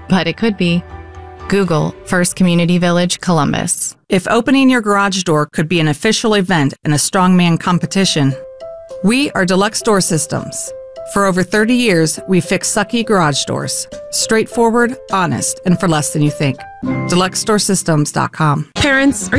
but it could be. Google First Community Village, Columbus. If opening your garage door could be an official event in a strongman competition, we are Deluxe Door Systems. For over 30 years, we fix sucky garage doors. Straightforward, honest, and for less than you think. DeluxeDoorSystems.com. Parents, are